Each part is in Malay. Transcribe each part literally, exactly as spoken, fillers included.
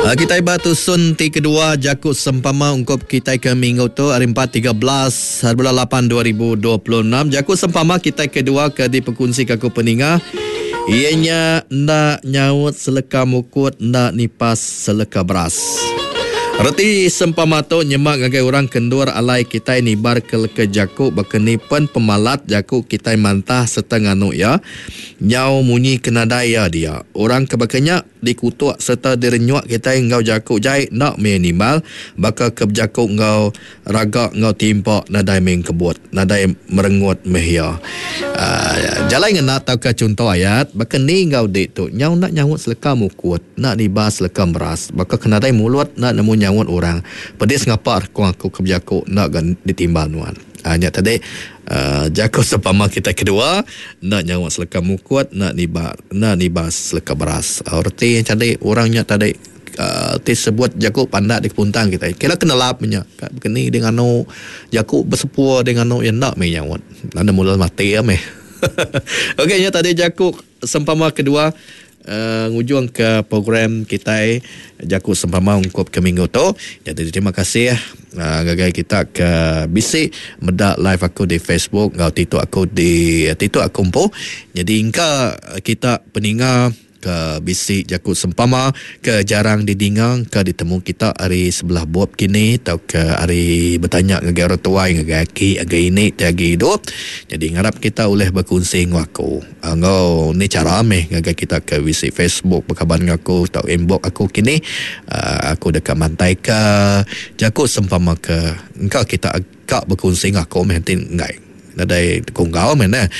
Uh, kita batu sun ti kedua jakut sempama ungkap kita ke minggu tu hari empat tiga belas bulan lapan dua ribu dua puluh enam. Jakut sempama kita kedua ke di pekunsi kaku peninga. Ianya ndak nyaut seleka mukut, ndak nipas seleka beras. Reti sempama tu nyemak ngagai orang kendur alai kita ni bar ke leke jakuk bakenipan pemalat jakuk kita mantah setengah nu ya. Nyau munyi kena daya dia. Orang kebakanya dikutuk serta direnyuak kita ngau jakuk jai nak minimal baka ke jakuk ngau ragak ngau timpak nadai meng kebut nadai merengut mehia. Uh, jalan ngena tau ke contoh ayat baka ni ngau dik tu nyau nak nyawut seleka mukut nak dibas seleka beras baka kena dai mulut nak nemu nyawut orang pedis ngapa aku aku ke jakuk nak gan ditimbal nuan. Hanya tadi uh, jakut sepama kita kedua nak nyawat seleka mukut nak nibas nak nibas seleka beras. Arti tadi orangnya tadi uh, ti sebut jakut pandak di kepuntang kita. Kira kena lap punya. Kini dengan no jakut bersepua dengan no yang nak me nyawat. Nanda mula mati ya me. Okey nya tadi jakut sempama kedua Uh, ngujung ke program kita jakut sempama ungkap ke minggu tu. Jadi terima kasih uh, gagai kita ke bisik medak live aku di Facebook ngau titu aku di titu aku po. Jadi ingka kita peninga ke bisik jakut sempama ke jarang didingang ke ditemu kita hari sebelah bob kini atau ke hari bertanya ngagai orang tua ngagai aki agai ini tiagi hidup. Jadi ngarap kita boleh berkongsi ngaku ngau ni cara ameh ngagai kita ke bisik Facebook berkabar ngaku atau inbox aku kini uh, aku dekat mantai ke jakut sempama ke engkau kita agak berkongsi ngaku meh ngai nadai konggau men eh.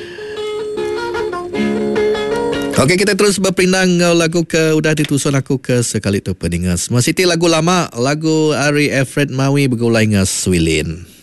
Okey, kita terus berpindah lagu ke udah ditusun aku ke sekali tu peningas. Masih lagu lama, lagu Ari Efred Mawi bergulai dengan Swilin.